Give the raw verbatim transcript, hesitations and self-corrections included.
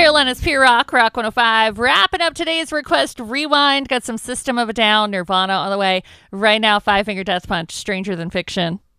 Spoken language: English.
Carolina's Pure Rock, Rock one oh five. Wrapping up today's Request Rewind. Got some System of a Down, Nirvana on the way. Right now, Five Finger Death Punch, Stranger Than Fiction.